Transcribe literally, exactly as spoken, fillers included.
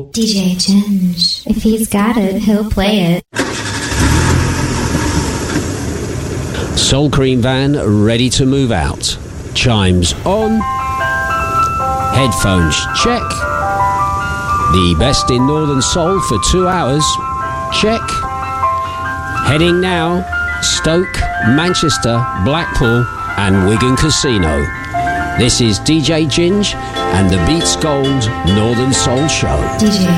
Soul. D J Ginge. If he's got it, he'll play it. Soul Cream van ready to move out. Chimes on. Headphones check. The best in Northern Soul for two hours. Check. Heading now. Stoke, Manchester, Blackpool and Wigan Casino. This is D J Ginge and the Beats Gold Northern Soul Show. D J